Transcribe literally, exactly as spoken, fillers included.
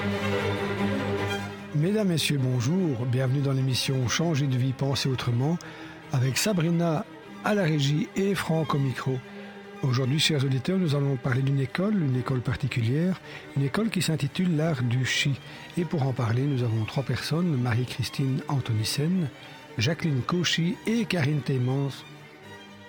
Mesdames, Messieurs, bonjour. Bienvenue dans l'émission Changer de vie, penser autrement avec Sabrina à la régie et Franck au micro. Aujourd'hui, chers auditeurs, nous allons parler d'une école, une école particulière, une école qui s'intitule l'art du chi. Et pour en parler, nous avons trois personnes, Marie-Christine Antonissen, Jacqueline Cauchy et Karine Teymans.